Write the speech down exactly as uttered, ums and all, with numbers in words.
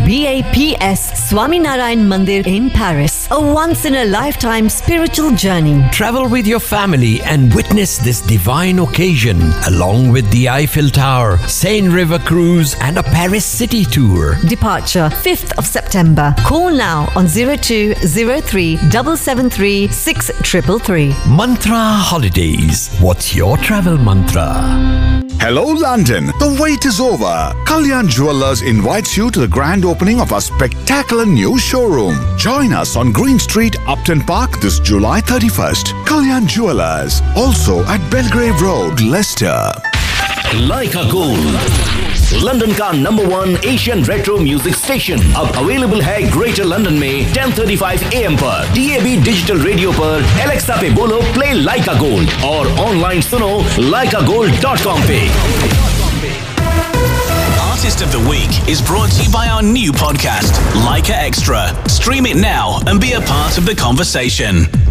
B A P S Swaminarayan Mandir in Paris. A once-in-a-lifetime spiritual journey. Travel with your family and witness this divine occasion along with the Eiffel Tower, Seine River Cruise and a Paris city tour. Departure fifth of September. Call now on zero two zero three seven seven three six three three. Mantra Holidays. What's your travel mantra? Hello London, the wait is over. Kalyan Jewellers invites you to the grand opening of our spectacular new showroom. Join us on Green Street, Upton Park this July thirty-first. Kalyan Jewellers, also at Belgrave Road, Leicester. Leica Gold, London का number one Asian retro music station अब available है greater London में ten thirty-five A M पर D A B digital radio पर Alexa पे बोलो play लाइका gold और online सुनो लाइका गोल्ड डॉट कॉम पे. Artist of the Week is brought to you by our new podcast, Leica Extra. Stream it now and be a part of the conversation.